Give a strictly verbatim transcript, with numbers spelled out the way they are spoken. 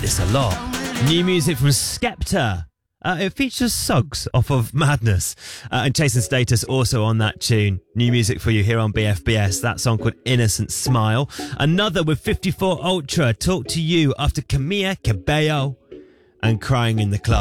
this a lot. New music from Skepta. Uh, it features Suggs off of Madness. Uh, and Chasing Status also on that tune. New music for you here on B F B S. That song called Innocent Smile. Another with fifty-four Ultra. Talk to You after Camilla Cabello and Crying in the Club.